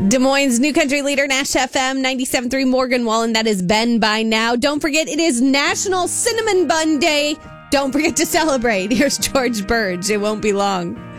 Des Moines' new country leader, Nash FM 97.3 Morgan Wallen. That is Ben by now. Don't forget, it is National Cinnamon Bun Day. Don't forget to celebrate. Here's George Burge. It won't be long.